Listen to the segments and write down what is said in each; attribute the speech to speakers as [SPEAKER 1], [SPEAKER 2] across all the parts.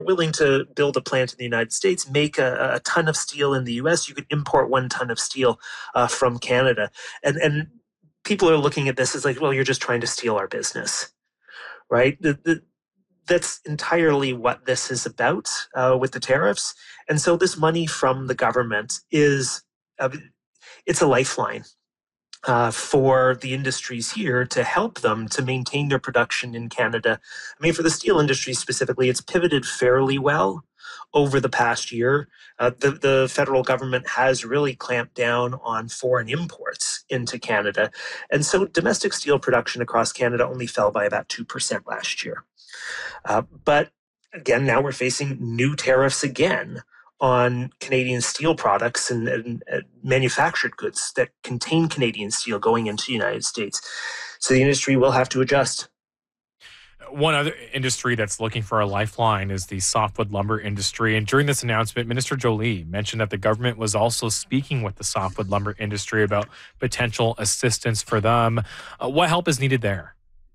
[SPEAKER 1] willing to build a plant in the United States, make a ton of steel in the US, you could import 1 ton of steel from Canada. And people are looking at this as like, well, you're just trying to steal our business, right? That's entirely what this is about with the tariffs. And so this money from the government is, it's a lifeline for the industries here to help them to maintain their production in Canada. I mean, for the steel industry specifically, it's pivoted fairly well over the past year. The federal government has really clamped down on foreign imports into Canada. And so domestic steel production across Canada only fell by about 2% last year. But again, now we're facing new tariffs again on Canadian steel products and manufactured goods that contain Canadian steel going into the United States. So the industry will have to adjust.
[SPEAKER 2] One other industry that's looking for a lifeline is the softwood lumber industry. And during this announcement, Minister Jolie mentioned that the government was also speaking with the softwood lumber industry about potential assistance for them. What help is needed there?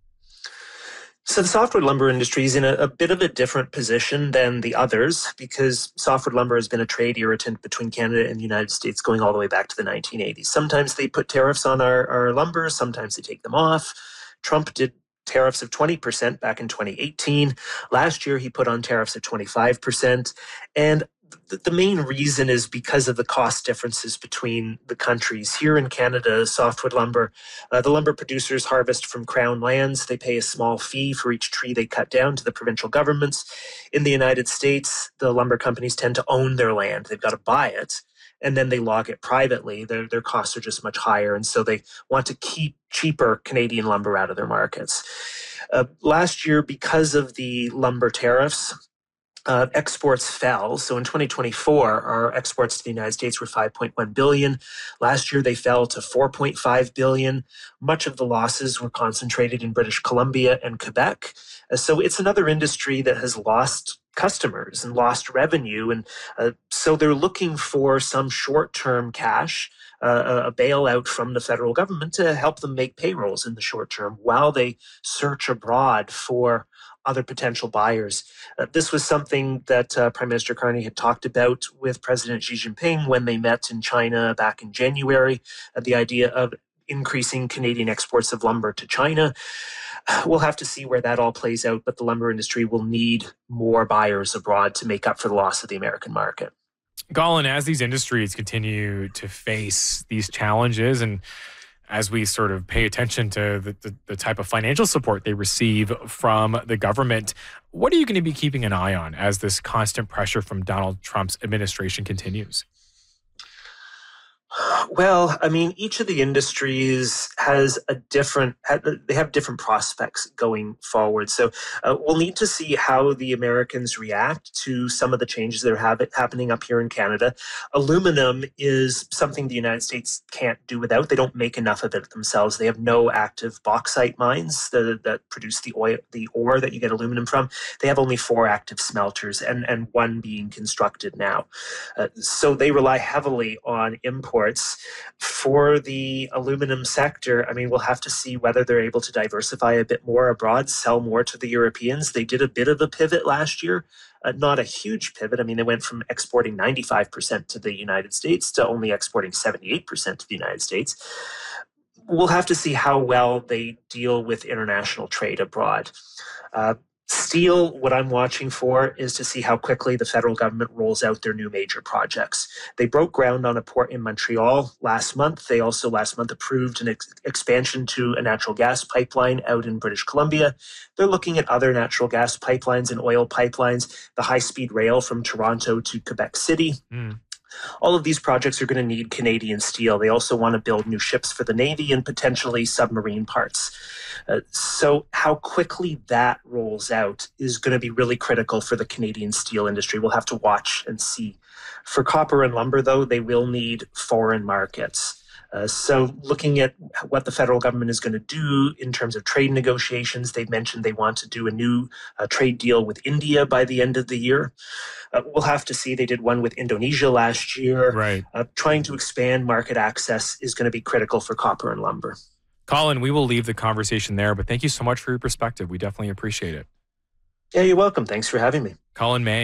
[SPEAKER 1] So the softwood lumber industry is in a bit of a different position than the others because softwood lumber has been a trade irritant between Canada and the United States going all the way back to the 1980s. Sometimes they put tariffs on our lumber, sometimes they take them off. Trump did tariffs of 20% back in 2018. Last year, he put on tariffs of 25%. And the main reason is because of the cost differences between the countries. Here in Canada, softwood lumber, the lumber producers harvest from Crown lands. They pay a small fee for each tree they cut down to the provincial governments. In the United States, the lumber companies tend to own their land. They've got to buy it, and then they log it privately. Their costs are just much higher, and so they want to keep cheaper Canadian lumber out of their markets. Last year, because of the lumber tariffs, exports fell. So in 2024, our exports to the United States were $5.1 billion. Last year, they fell to $4.5 billion. Much of the losses were concentrated in British Columbia and Quebec. So it's another industry that has lost customers and lost revenue. And so they're looking for some short-term cash, a bailout from the federal government to help them make payrolls in the short term while they search abroad for other potential buyers. This was something that Prime Minister Carney had talked about with President Xi Jinping when they met in China back in January, the idea of increasing Canadian exports of lumber to China. We'll have to see where that all plays out, but the lumber industry will need more buyers abroad to make up for the loss of the American market.
[SPEAKER 2] Colin, as these industries continue to face these challenges and as we sort of pay attention to the type of financial support they receive from the government, what are you going to be keeping an eye on as this constant pressure from Donald Trump's administration continues?
[SPEAKER 1] Well, I mean, each of the industries has they have different prospects going forward. So we'll need to see how the Americans react to some of the changes that are happening up here in Canada. Aluminum is something the United States can't do without. They don't make enough of it themselves. They have no active bauxite mines that produce the ore that you get aluminum from. They have only 4 active smelters and 1 being constructed now. So they rely heavily on imports. For the aluminum sector, I mean, we'll have to see whether they're able to diversify a bit more abroad, sell more to the Europeans. They did a bit of a pivot last year, not a huge pivot. I mean, they went from exporting 95% to the United States to only exporting 78% to the United States. We'll have to see how well they deal with international trade abroad. Steel, what I'm watching for is to see how quickly the federal government rolls out their new major projects. They broke ground on a port in Montreal last month. They also last month approved an expansion to a natural gas pipeline out in British Columbia. They're looking at other natural gas pipelines and oil pipelines, the high-speed rail from Toronto to Quebec City. All of these projects are going to need Canadian steel. They also want to build new ships for the Navy and potentially submarine parts. So how quickly that rolls out is going to be really critical for the Canadian steel industry. We'll have to watch and see. For copper and lumber, though, they will need foreign markets. So looking at what the federal government is going to do in terms of trade negotiations, they've mentioned they want to do a new trade deal with India by the end of the year. We'll have to see. They did one with Indonesia last year.
[SPEAKER 2] Right.
[SPEAKER 1] Trying to expand market access is going to be critical for copper and lumber.
[SPEAKER 2] Colin, we will leave the conversation there, but thank you so much for your perspective. We definitely appreciate it.
[SPEAKER 1] Yeah, you're welcome. Thanks for having me.
[SPEAKER 2] Colin May.